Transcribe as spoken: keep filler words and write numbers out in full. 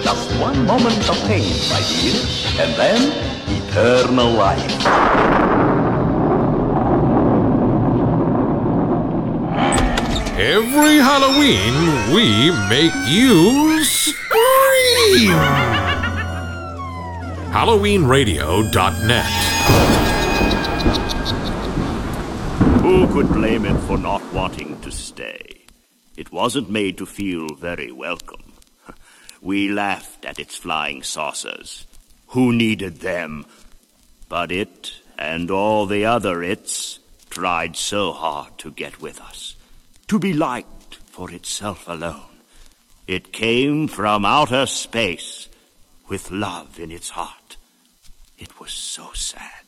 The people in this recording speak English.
Just one moment of pain, my dear, and then eternal life. Every Halloween, we make you scream! Halloween Radio dot net. Who could blame it for not wanting to stay? It wasn't made to feel very welcome. We laughed at its flying saucers. Who needed them? But it, and all the other its, tried so hard to get with us, to be liked for itself alone. It came from outer space, with love in its heart. It was so sad.